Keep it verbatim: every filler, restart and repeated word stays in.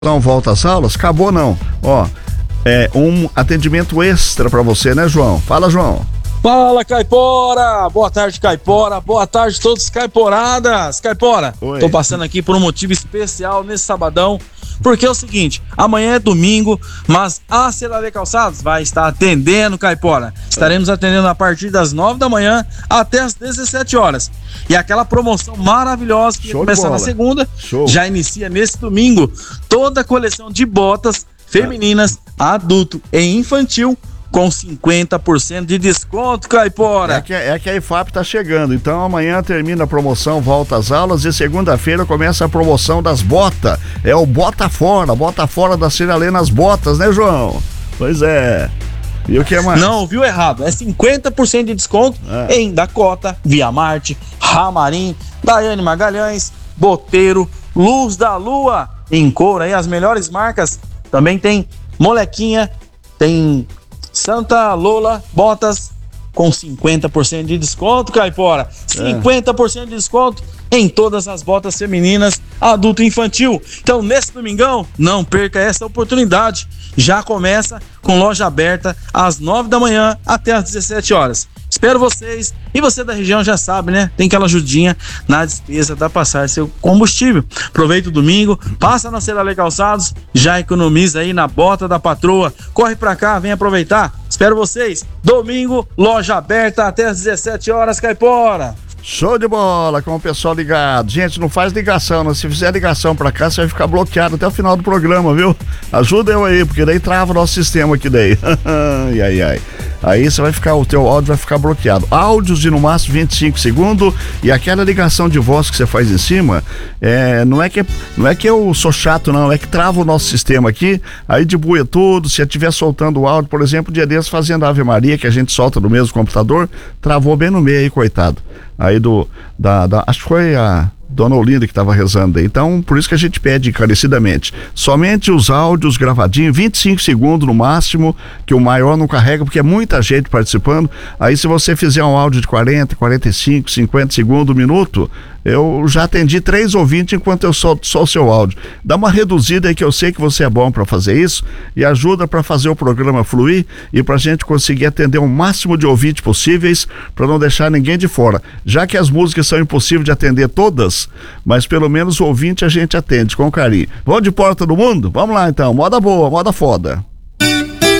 Não volta às aulas? Acabou não. Ó, é um atendimento extra pra você, né, João? Fala, João. Fala, Caipora! Boa tarde, Caipora! Boa tarde a todos, Caiporadas! Caipora, Oi. Tô passando aqui por um motivo especial nesse sabadão, porque é o seguinte, amanhã é domingo, mas a C L A Calçados vai estar atendendo, Caipora. Estaremos atendendo a partir das nove da manhã até as dezessete horas. E aquela promoção maravilhosa que ia começar na segunda, Show. já inicia nesse domingo. Toda a coleção de botas femininas, adulto e infantil, com cinquenta por cento de desconto, Caipora. É que, é que a I F A P tá chegando, então amanhã termina a promoção, volta às aulas e segunda-feira começa a promoção das botas. É o bota fora, bota fora da Ciralê nas botas, né, João? Pois é. E o que é mais? Não, ouviu errado. É cinquenta por cento de desconto é. em Dakota, Via Marte, Ramarim, Daiane Magalhães, Boteiro, Luz da Lua, em couro aí, as melhores marcas. Também tem Molequinha, tem Santa Lola, botas com cinquenta por cento de desconto, Caipora. cinquenta por cento de desconto em todas as botas femininas, adulto e infantil. Então, nesse domingão, não perca essa oportunidade. Já começa com loja aberta às nove da manhã até às dezessete horas. Espero vocês. E você da região já sabe, né? Tem aquela ajudinha na despesa da passagem seu combustível. Aproveita o domingo, passa na C L A Calçados, já economiza aí na bota da patroa. Corre pra cá, vem aproveitar. Espero vocês. Domingo, loja aberta até às dezessete horas, Caipora. Show de bola, com o pessoal ligado. Gente, não faz ligação, né? Se fizer ligação pra cá, você vai ficar bloqueado até o final do programa, viu? Ajuda eu aí, porque daí trava o nosso sistema aqui daí. Ai, ai, ai. Aí você vai ficar, o teu áudio vai ficar bloqueado. Áudios de no máximo vinte e cinco segundos e aquela ligação de voz que você faz em cima, é, não, é que, não é que eu sou chato não, é que trava o nosso sistema aqui, aí debuia tudo. Se eu estiver soltando o áudio, por exemplo, dia desses fazendo a Ave Maria, que a gente solta do mesmo computador, travou bem no meio aí, coitado. Aí do, da, da acho que foi a Dona Olinda que estava rezando aí. Então, por isso que a gente pede encarecidamente. Somente os áudios gravadinhos, vinte e cinco segundos no máximo, que o maior não carrega, porque é muita gente participando. Aí, se você fizer um áudio de quarenta, quarenta e cinco, cinquenta segundos, um minuto, eu já atendi três ouvintes enquanto eu solto só o seu áudio. Dá uma reduzida aí, que eu sei que você é bom para fazer isso, e ajuda para fazer o programa fluir e para a gente conseguir atender o máximo de ouvintes possíveis, para não deixar ninguém de fora. Já que as músicas são impossíveis de atender todas, mas pelo menos o ouvinte a gente atende com carinho. Vamos de Porta do Mundo? Vamos lá então, moda boa, moda foda.